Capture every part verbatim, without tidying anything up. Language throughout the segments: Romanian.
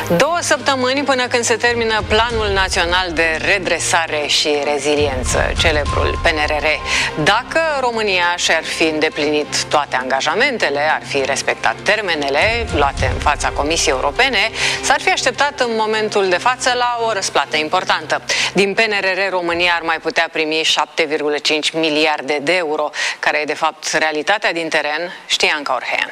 Două săptămâni până când se termină Planul Național de Redresare și Reziliență, celebrul P N R R. Dacă România și-ar fi îndeplinit toate angajamentele, ar fi respectat termenele luate în fața Comisiei Europene, s-ar fi așteptat în momentul de față la o răsplată importantă. Din P N R R, România ar mai putea primi șapte virgulă cinci miliarde de euro, care e de fapt realitatea din teren, știe Anca Orhean.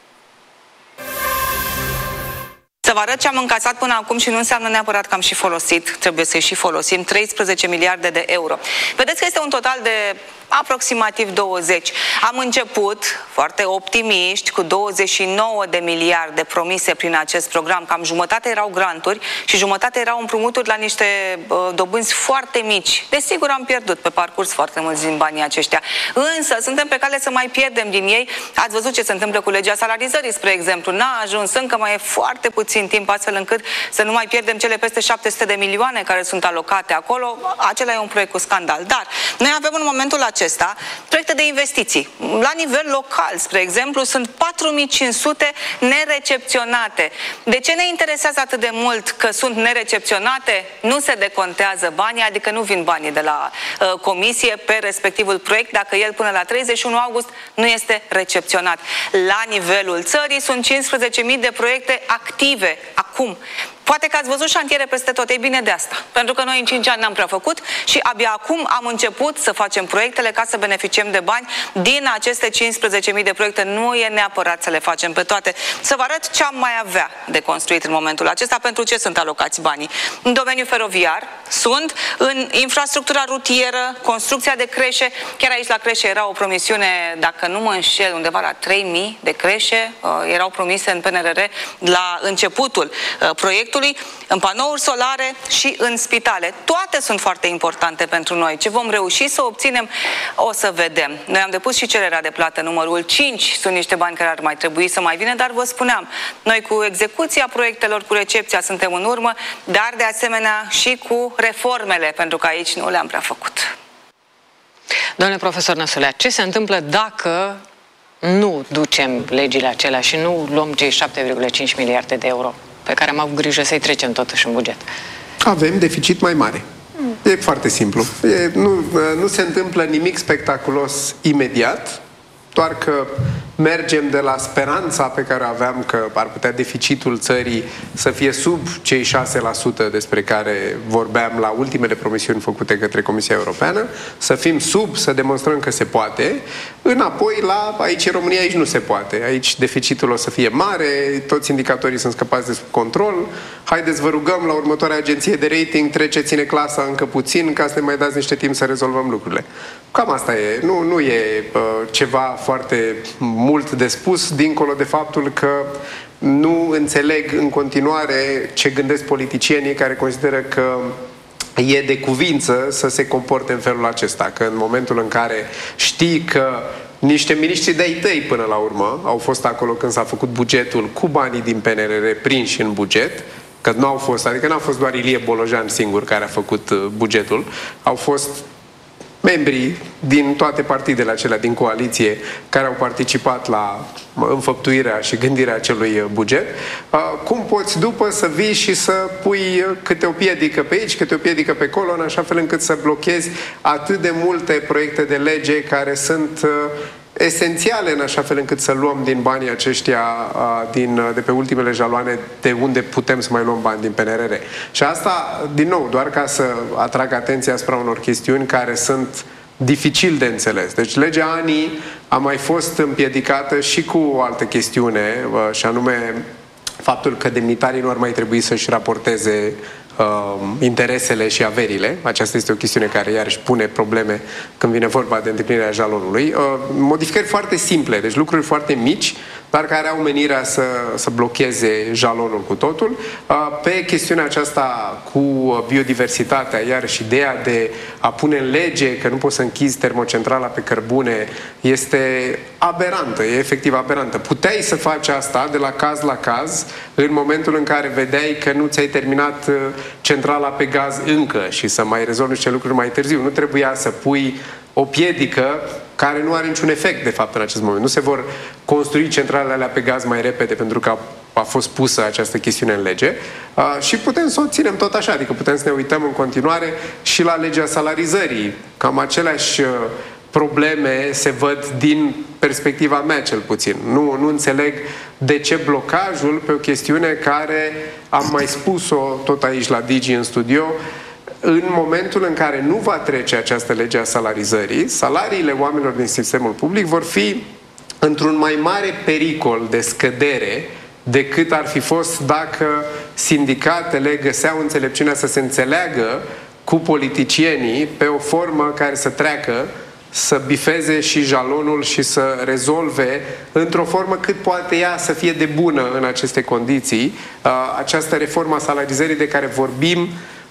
Să vă arăt ce am încasat până acum și nu înseamnă neapărat că am și folosit, trebuie să și folosim, treisprezece miliarde de euro. Vedeți că este un total de aproximativ douăzeci. Am început foarte optimiști cu douăzeci și nouă de miliarde promise prin acest program. Cam jumătate erau granturi și jumătate erau împrumuturi la niște uh, dobânzi foarte mici. Desigur am pierdut pe parcurs foarte mulți din banii aceștia. Însă suntem pe cale să mai pierdem din ei. Ați văzut ce se întâmplă cu legea salarizării, spre exemplu. N-a ajuns, încă mai e foarte puțin timp astfel încât să nu mai pierdem cele peste șapte sute de milioane care sunt alocate acolo. Acela e un proiect cu scandal. Dar noi avem în momentul acesta acesta, proiecte de investiții. La nivel local, spre exemplu, sunt patru mii cinci sute nerecepționate. De ce ne interesează atât de mult că sunt nerecepționate? Nu se decontează banii, adică nu vin banii de la uh, comisie pe respectivul proiect dacă el până la treizeci și unu august nu este recepționat. La nivelul țării sunt cincisprezece mii de proiecte active acum. Poate că ați văzut șantiere peste tot, e bine de asta. Pentru că noi în cinci ani n-am prea făcut și abia acum am început să facem proiectele ca să beneficiem de bani din aceste cincisprezece mii de proiecte. Nu e neapărat să le facem pe toate. Să vă arăt ce am mai avea de construit în momentul acesta, pentru ce sunt alocați banii. În domeniul feroviar sunt, în infrastructura rutieră, construcția de creșe. Chiar aici la creșe era o promisiune, dacă nu mă înșel, undeva la trei mii de creșe uh, erau promise în P N R R la începutul uh, proiectului, în panouri solare și în spitale. Toate sunt foarte importante pentru noi. Ce vom reuși să obținem, o să vedem. Noi am depus și cererea de plată numărul cinci. Sunt niște bani care ar mai trebui să mai vină, dar vă spuneam, noi cu execuția proiectelor, cu recepția suntem în urmă, dar de asemenea și cu reformele, pentru că aici nu le-am prea făcut. Domnule profesor Năsulea, ce se întâmplă dacă nu ducem legile acelea și nu luăm cei șapte virgulă cinci miliarde de euro pe care am avut grijă să-i trecem totuși în buget? Avem deficit mai mare. E foarte simplu. E, nu, nu se întâmplă nimic spectaculos imediat, doar că mergem de la speranța pe care o aveam că ar putea deficitul țării să fie sub cei șase la sută despre care vorbeam la ultimele promisiuni făcute către Comisia Europeană, să fim sub, să demonstrăm că se poate, înapoi la aici în România, aici nu se poate. Aici deficitul o să fie mare, toți indicatorii sunt scăpați de sub control, haideți vă rugăm la următoarea agenție de rating, treceți-ne clasa încă puțin ca să ne mai dați niște timp să rezolvăm lucrurile. Cam asta e. Nu, nu e uh, ceva foarte mult de spus, dincolo de faptul că nu înțeleg în continuare ce gândesc politicienii care consideră că e de cuvință să se comporte în felul acesta, că în momentul în care știi că niște miniștri de-ai tăi până la urmă au fost acolo când s-a făcut bugetul cu banii din P N R R prinși în buget, că nu au fost, adică n-a fost doar Ilie Bolojan singur care a făcut bugetul, au fost membrii din toate partidele acelea din coaliție care au participat la înfăptuirea și gândirea acelui buget. Cum poți după să vii și să pui câte o piedică pe aici, câte o piedică pe acolo, în așa fel încât să blochezi atât de multe proiecte de lege care sunt esențiale în așa fel încât să luăm din banii aceștia din, de pe ultimele jaloane de unde putem să mai luăm bani din P N R R. Și asta, din nou, doar ca să atrag atenția asupra unor chestiuni care sunt dificil de înțeles. Deci legea A N I a mai fost împiedicată și cu o altă chestiune, și anume faptul că demnitarii nu ar mai trebui să-și raporteze Uh, interesele și averile. Aceasta este o chestiune care iarăși pune probleme când vine vorba de îndeplinirea jalonului. Uh, modificări foarte simple, deci lucruri foarte mici, dar care au menirea să, să blocheze jalonul cu totul. Uh, pe chestiunea aceasta cu biodiversitatea, iarăși ideea de a pune în lege că nu poți să închizi termocentrala pe cărbune este aberantă, e efectiv aberantă. Puteai să faci asta de la caz la caz în momentul în care vedeai că nu ți-ai terminat centrala pe gaz încă și să mai rezolvi niște lucruri mai târziu. Nu trebuia să pui o piedică care nu are niciun efect, de fapt, în acest moment. Nu se vor construi centralele alea pe gaz mai repede pentru că a fost pusă această chestiune în lege și putem să o ținem tot așa, adică putem să ne uităm în continuare și la legea salarizării. Cam aceleași probleme se văd din perspectiva mea, cel puțin. Nu, nu înțeleg de ce blocajul pe o chestiune care, am mai spus-o tot aici la Digi în studio, în momentul în care nu va trece această lege a salarizării, salariile oamenilor din sistemul public vor fi într-un mai mare pericol de scădere decât ar fi fost dacă sindicatele găseau înțelepciunea să se înțeleagă cu politicienii pe o formă care să treacă, să bifeze și jalonul și să rezolve într-o formă cât poate ea să fie de bună în aceste condiții această reformă a salarizării de care vorbim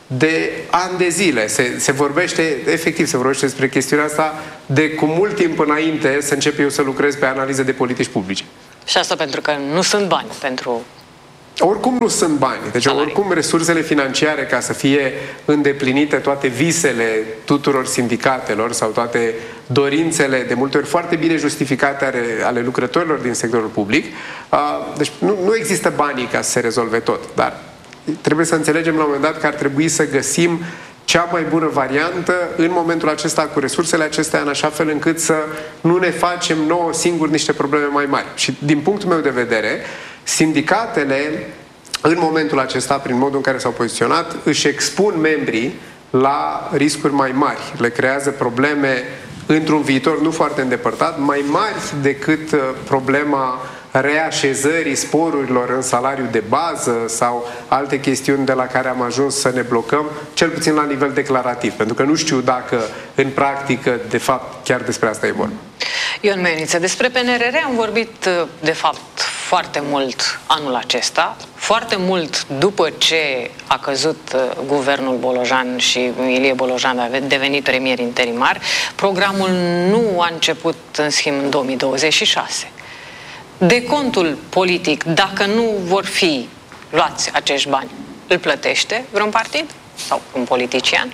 de ani de zile. Se, se vorbește, efectiv se vorbește despre chestiunea asta de cu mult timp înainte să încep eu să lucrez pe analize de politici publice. Și asta pentru că nu sunt bani pentru... Oricum nu sunt bani. Deci salarii. Oricum resursele financiare ca să fie îndeplinite toate visele tuturor sindicatelor sau toate dorințele, de multe ori foarte bine justificate ale, ale lucrătorilor din sectorul public, deci nu, nu există banii ca să se rezolve tot. Dar trebuie să înțelegem la un moment dat că ar trebui să găsim cea mai bună variantă în momentul acesta cu resursele acestea, în așa fel încât să nu ne facem nouă singuri niște probleme mai mari. Și din punctul meu de vedere, sindicatele, în momentul acesta, prin modul în care s-au poziționat, își expun membrii la riscuri mai mari. Le creează probleme într-un viitor nu foarte îndepărtat, mai mari decât problema reașezării sporurilor în salariu de bază sau alte chestiuni de la care am ajuns să ne blocăm, cel puțin la nivel declarativ, pentru că nu știu dacă în practică, de fapt, chiar despre asta e vorba. Ion Meniță, despre P N R R am vorbit, de fapt, foarte mult anul acesta, foarte mult după ce a căzut guvernul Bolojan și Ilie Bolojan a devenit premier interimar. Programul nu a început, în schimb, în două mii douăzeci și șase. Decontul politic, dacă nu vor fi luați acești bani, îl plătește vreun partid sau un politician?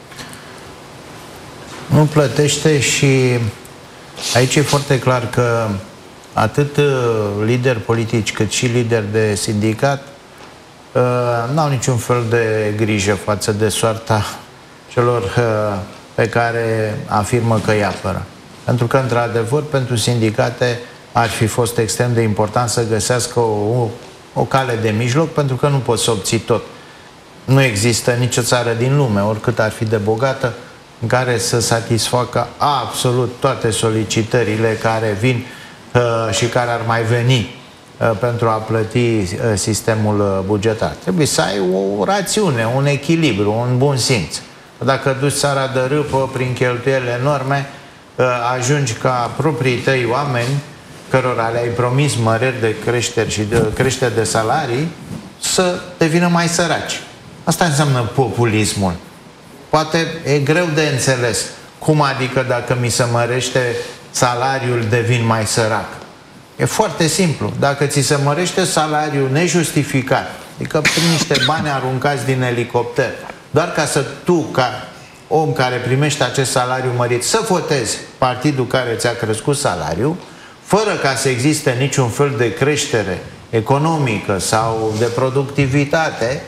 Nu plătește și aici e foarte clar că atât lideri politici cât și lideri de sindicat uh, n-au niciun fel de grijă față de soarta celor uh, pe care afirmă că îi apără. Pentru că, într-adevăr, pentru sindicate ar fi fost extrem de important să găsească o, o cale de mijloc, pentru că nu poți să obții tot. Nu există nicio țară din lume, oricât ar fi de bogată, în care să satisfacă absolut toate solicitările care vin uh, și care ar mai veni uh, pentru a plăti uh, sistemul bugetar. Trebuie să ai o rațiune, un echilibru, un bun simț. Dacă duci țara de râpă prin cheltuieli enorme, uh, ajungi ca proprii tăi oameni cărora le-ai promis măriri de creșteri și de creșteri de salarii să devină mai săraci. Asta înseamnă populismul. Poate e greu de înțeles. Cum adică dacă mi se mărește salariul devin mai sărac? E foarte simplu. Dacă ți se mărește salariul nejustificat, adică prin niște bani aruncați din elicopter, doar ca să tu, ca om care primește acest salariu mărit, să votezi partidul care ți-a crescut salariul, fără ca să existe niciun fel de creștere economică sau de productivitate,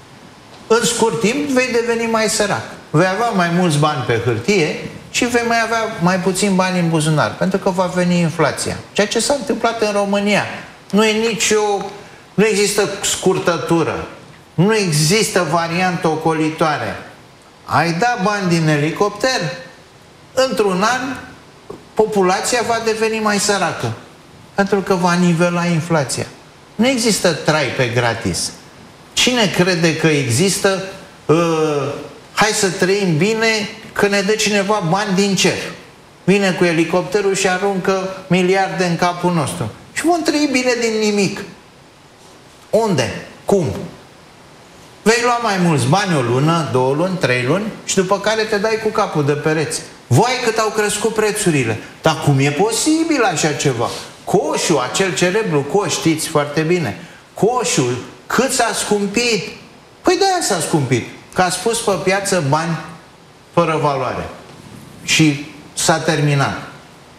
în scurt timp vei deveni mai sărac. Vei avea mai mulți bani pe hârtie și vei mai avea mai puțin bani în buzunar, pentru că va veni inflația. Ceea ce s-a întâmplat în România. Nu e nicio... Nu există scurtătură. Nu există variantă ocolitoare. Ai dat bani din elicopter, într-un an populația va deveni mai săracă, pentru că va nivela inflația. Nu există trai pe gratis. Cine crede că există uh, hai să trăim bine că ne dă cineva bani din cer? Vine cu elicopterul și aruncă miliarde în capul nostru. Și vom trăi bine din nimic. Unde? Cum? Vei lua mai mulți bani o lună, două luni, trei luni și după care te dai cu capul de pereți. Voi cât au crescut prețurile. Dar cum e posibil așa ceva? Coșul, acel celebru coș, știți foarte bine. Coșul, cât s-a scumpit? Păi de-aia s-a scumpit. Că a spus pe piață bani fără valoare. Și s-a terminat.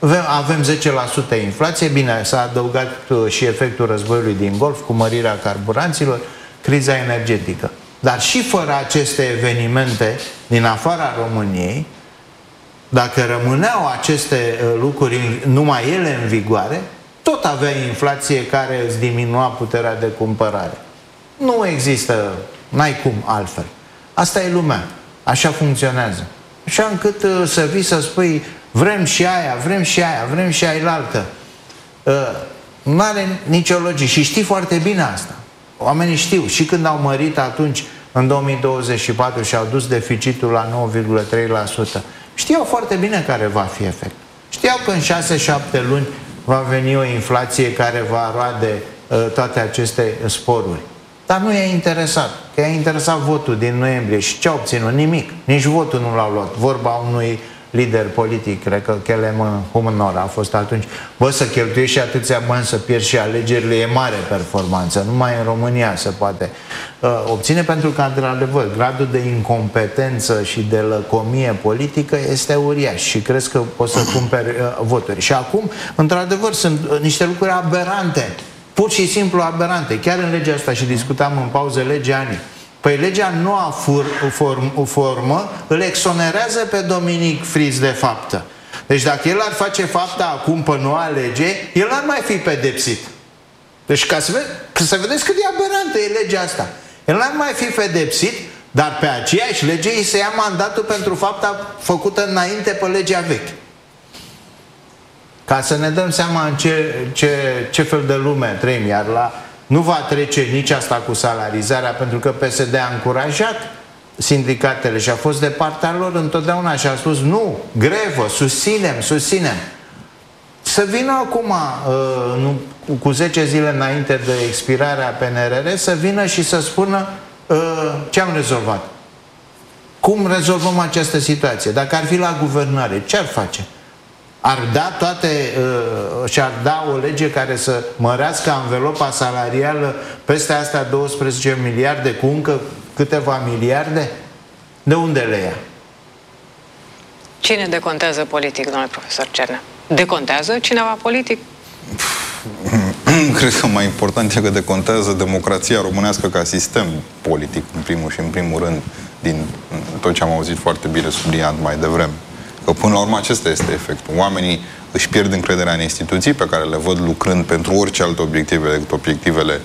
avem zece la sută inflație, bine, s-a adăugat și efectul războiului din Golf cu mărirea carburanților, criza energetică. Dar și fără aceste evenimente din afara României, dacă rămâneau aceste lucruri, numai ele în vigoare, tot aveai inflație care îți diminua puterea de cumpărare. Nu există, n-ai cum altfel. Asta e lumea. Așa funcționează. Așa încât uh, să vii să spui vrem și aia, vrem și aia, vrem și ailaltă. Uh, nu are nicio logică. Și știi foarte bine asta. Oamenii știu. Și când au mărit atunci, în două mii douăzeci și patru, și au dus deficitul la nouă virgulă trei la sută, știau foarte bine care va fi efect. Știau că în șase șapte luni va veni o inflație care va roade uh, toate aceste sporuri. Dar nu i-a interesat. Că i-a interesat votul din noiembrie. Și ce a obținut? Nimic. Nici votul nu l-au luat. Vorba unui lider politic, cred că Kelemen Humnor a fost atunci. Bă, să cheltuiești și atâția bani să pierzi și alegerile e mare performanță. Numai în România se poate uh, obține, pentru că, într-adevăr, gradul de incompetență și de lăcomie politică este uriaș și crezi că poți să cumperi uh, voturi. Și acum, într-adevăr, sunt uh, niște lucruri aberante. Pur și simplu aberante. Chiar în legea asta, și discutam în pauză legea Ani. Păi legea noua fur, form, formă îl exonerează pe Dominic Friz de faptă. Deci dacă el ar face fapta acum pe noua lege, el n-ar mai fi pedepsit. Deci ca să, ve să vedeți cât de aberantă e legea asta. El n-ar mai fi pedepsit, dar pe aceeași lege îi se ia mandatul pentru fapta făcută înainte pe legea veche. Ca să ne dăm seama în ce, ce, ce fel de lume trăim. Iar la, nu va trece nici asta cu salarizarea, pentru că P S D a încurajat sindicatele și a fost de partea lor întotdeauna și a spus nu, grevă, susținem, susținem. Să vină acum, nu, cu zece zile înainte de expirarea P N R R, să vină și să spună ce am rezolvat. Cum rezolvăm această situație? Dacă ar fi la guvernare, ce ar face? Ar da toate uh, și-ar da o lege care să mărească anvelopa salarială peste astea douăsprezece miliarde cu încă câteva miliarde? De unde le ia? Cine decontează politic, domnule profesor Cernea? Decontează cineva politic? Cred că mai important e că decontează democrația românească ca sistem politic, în primul și în primul rând, din tot ce am auzit foarte bine subliniat mai devreme. Că până la urmă acesta este efectul. Oamenii își pierd încrederea în instituții pe care le văd lucrând pentru orice alte obiective decât obiectivele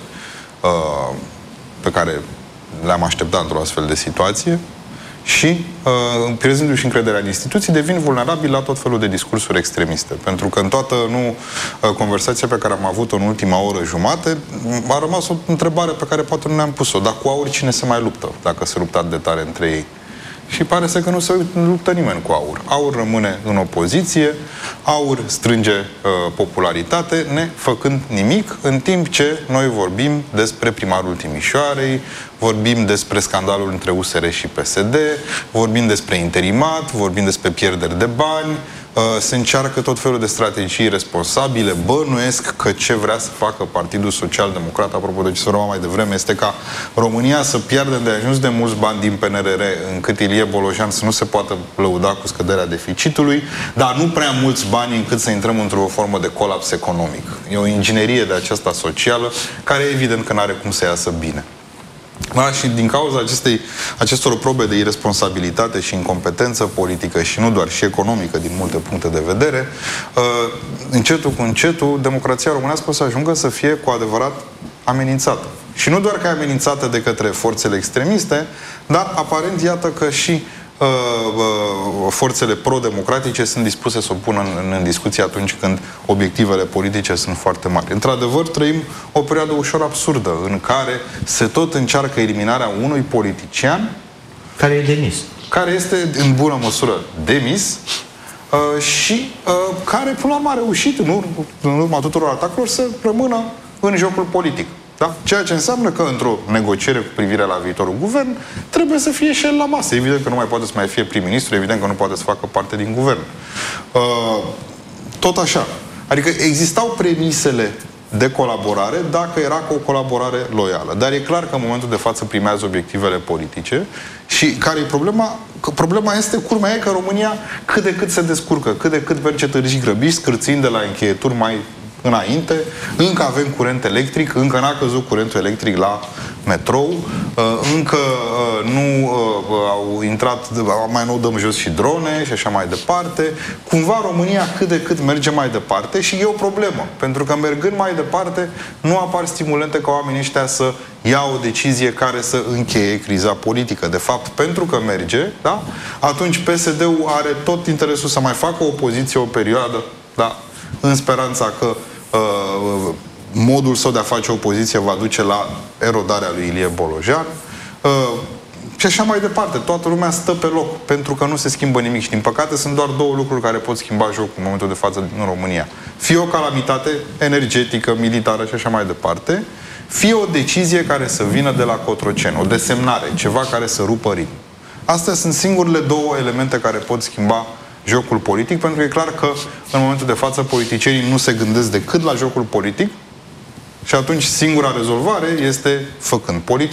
uh, pe care le-am așteptat într-o astfel de situație și, uh, pierzându-și încrederea în instituții, devin vulnerabili la tot felul de discursuri extremiste. Pentru că în toată nu, uh, conversația pe care am avut-o în ultima oră jumate a rămas o întrebare pe care poate nu ne-am pus-o. Dar cu AUR cine se mai luptă, dacă se luptă atât de tare între ei? Și pare să că nu se luptă nimeni cu AUR. AUR rămâne în opoziție, AUR strânge uh, popularitate, ne făcând nimic, în timp ce noi vorbim despre primarul Timișoarei, vorbim despre scandalul între U S R și P S D, vorbim despre interimat, vorbim despre pierderi de bani, uh, se încearcă tot felul de strategii responsabile, bănuiesc că ce vrea să facă Partidul Social Democrat, apropo de ce se urma mai devreme, este ca România să piardă de ajuns de mulți bani din P N R R, încât Ilie Bolojan să nu se poată lăuda cu scăderea deficitului, dar nu prea mulți bani încât să intrăm într-o formă de colaps economic. E o inginerie de aceasta socială, care evident că nu are cum să iasă bine. Da, și din cauza acestei, acestor probe de irresponsabilitate și incompetență politică și nu doar și economică din multe puncte de vedere, uh, încetul cu încetul democrația românească o să ajungă să fie cu adevărat amenințată. Și nu doar că e amenințată de către forțele extremiste, dar aparent iată că și uh, uh, forțele pro-democratice sunt dispuse să o pună în, în discuție atunci când obiectivele politice sunt foarte mari. Într-adevăr, trăim o perioadă ușor absurdă în care se tot încearcă eliminarea unui politician care e demis. Care este în bună măsură demis uh, și uh, care până la urmă a reușit în, ur în urma tuturor atacurilor să rămână în jocul politic. Da? Ceea ce înseamnă că într-o negociere cu privire la viitorul guvern trebuie să fie și el la masă. Evident că nu mai poate să mai fie prim-ministru, evident că nu poate să facă parte din guvern. Uh, tot așa. Adică existau premisele de colaborare dacă era cu o colaborare loială. Dar e clar că în momentul de față primează obiectivele politice și care e problema? Că problema este, culmea e că România cât de cât se descurcă, cât de cât merge târziu grăbiși, scârțind de la încheieturi mai înainte, încă avem curent electric, încă n-a căzut curentul electric la metrou, încă nu au intrat, mai nou dăm jos și drone și așa mai departe. Cumva România cât de cât merge mai departe și e o problemă, pentru că mergând mai departe nu apar stimulente ca oamenii ăștia să ia o decizie care să încheie criza politică. De fapt, pentru că merge, da? Atunci P S D-ul are tot interesul să mai facă o opoziție o perioadă, da? În speranța că uh, modul său de a face opoziție va duce la erodarea lui Ilie Bolojan uh, și așa mai departe. Toată lumea stă pe loc pentru că nu se schimbă nimic și din păcate sunt doar două lucruri care pot schimba jocul în momentul de față în România. Fie o calamitate energetică, militară și așa mai departe, fie o decizie care să vină de la Cotroceni, o desemnare, ceva care să rupă ritmul. Astea sunt singurele două elemente care pot schimba jocul politic, pentru că e clar că în momentul de față politicienii nu se gândesc decât la jocul politic și atunci singura rezolvare este făcând politic.